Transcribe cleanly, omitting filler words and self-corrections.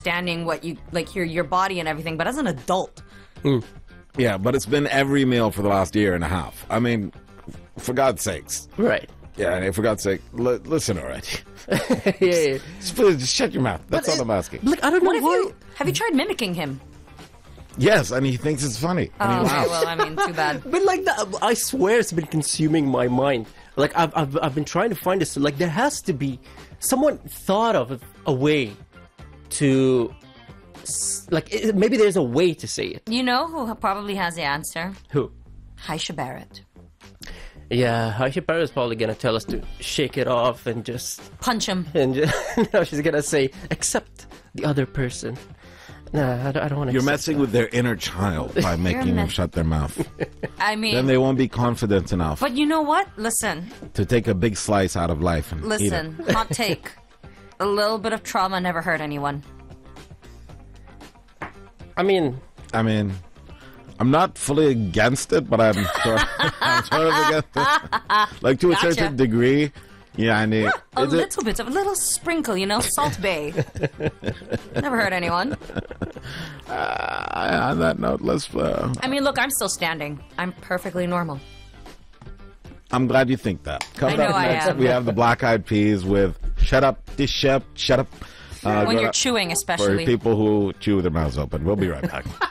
understanding what you like your body and everything, but as an adult. Yeah, but it's been every meal for the last year and a half. I mean, for God's sakes. Right. Yeah, and for God's sake, listen already. Yeah. Just shut your mouth. That's all I'm asking. Look, I don't know why. Have you tried mimicking him? Yes, and he thinks it's funny. And he Oh, okay, laughs. well, I mean, too bad. But like that, I swear it's been consuming my mind. Like I've been trying to find this. Like there has to be someone thought of a way to, like maybe there's a way to say it. You know who probably has the answer? Who? Haisha Barrett. Yeah, Haisha Barrett is probably gonna tell us to shake it off and just Punch him. and just, no, she's gonna say accept the other person. Nah, I don't want to. You're messing with their inner child by making them shut their mouth. I mean, Then they won't be confident enough but you know what? Listen, to take a big slice out of life and eat it. hot take. A little bit of trauma never hurt anyone. I mean, I'm not fully against it, but I'm sort of against it. Like to a Gotcha. certain degree. Yeah, I need A little sprinkle, Salt Bay. Never hurt anyone. on that note, let's. I mean, look, I'm still standing. I'm perfectly normal. I'm glad you think that. Coming I know up I next, am. we have the Black Eyed Peas with "Shut Up, Shut Up." When Go you're to- chewing, for especially. people who chew their mouths open. We'll be right back.